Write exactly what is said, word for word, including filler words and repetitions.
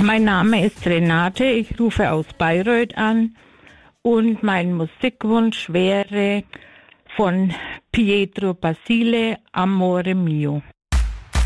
Mein Name ist Renate, ich rufe aus Bayreuth an und mein Musikwunsch wäre von Pietro Basile Amore Mio.